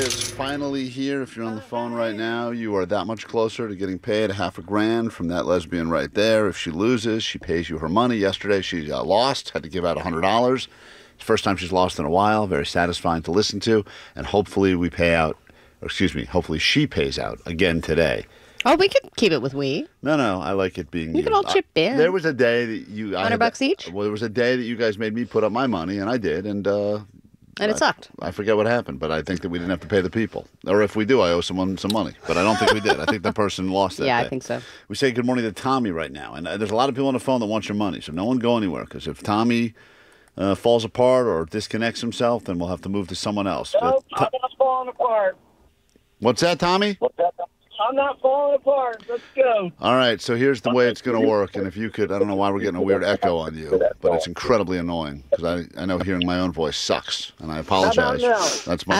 Is finally here. If you're on the phone right now, you are that much closer to getting paid $50,000 from that lesbian right there. If she loses, she pays you her money. Yesterday, she lost, had to give out $100. First time she's lost in a while. Very satisfying to listen to. And hopefully we pay out, hopefully she pays out again today. Oh, we could keep it with we. No, I like it being You can all chip in. There was a day that you... $100 each? Well, there was a day that you guys made me put up my money, and I did, and it sucked. I forget what happened, but I think that we didn't have to pay the people. Or if we do, I owe someone some money. But I don't think we did. I think the person lost that Yeah, day. I think so. We say good morning to Tommy right now. And there's a lot of people on the phone that want your money, so no one go anywhere. Because if Tommy falls apart or disconnects himself, then we'll have to move to someone else. Nope, I'm not falling apart. What's that, Tommy? I'm not falling apart. Let's go. All right, so here's the way it's going to work. And if you could, I don't know why we're getting a weird echo on you, but it's incredibly annoying because I know hearing my own voice sucks, and I apologize. How about now? That's my